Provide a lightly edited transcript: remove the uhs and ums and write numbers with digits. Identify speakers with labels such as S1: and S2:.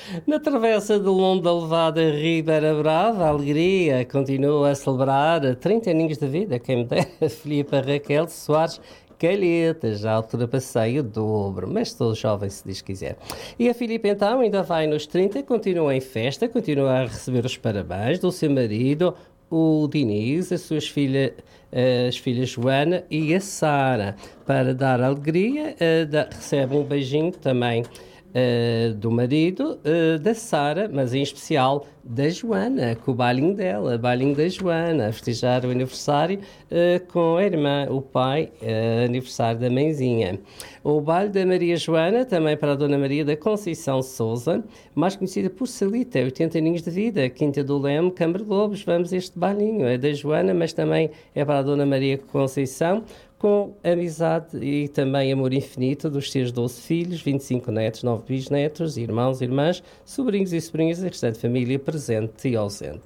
S1: Na travessa de longa levada Ribeira Brava, a alegria continua a celebrar 30 aninhos de vida. Quem me dera, Filipe Raquel Soares Calheta, já ultrapassei o dobro, mas sou jovem se diz quiser. E a Filipe então ainda vai nos 30, continua em festa, continua a receber os parabéns do seu marido, o Diniz, as filhas Joana e a Sara. Para dar alegria, recebe um beijinho também do marido, da Sara, mas em especial da Joana, com o bailinho dela, o bailinho da Joana, a festejar o aniversário com a irmã, o pai, aniversário da mãezinha. O baile da Maria Joana, também para a Dona Maria da Conceição Souza, mais conhecida por Salita, 80 aninhos de vida, Quinta do Leme, Câmara de Lobos. Vamos a este bailinho, é da Joana, mas também é para a Dona Maria Conceição, com amizade e também amor infinito dos seus 12 filhos, 25 netos, 9 bisnetos, irmãos, irmãs, sobrinhos e sobrinhas e restante família presente e ausente.